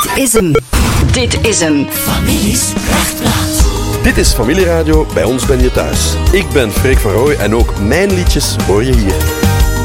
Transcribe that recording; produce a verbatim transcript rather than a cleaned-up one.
Dit is hem. Dit is hem. Families Prachtplaat. Dit is Familieradio, bij ons ben je thuis. Ik ben Freek van Rooij en ook mijn liedjes hoor je hier.